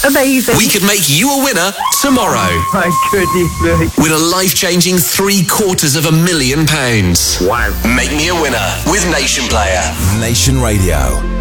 Amazing. We could make you a winner tomorrow. My goodness me. With a life-changing £750,000. Wow. Make me a winner with Nation Player. Nation Radio.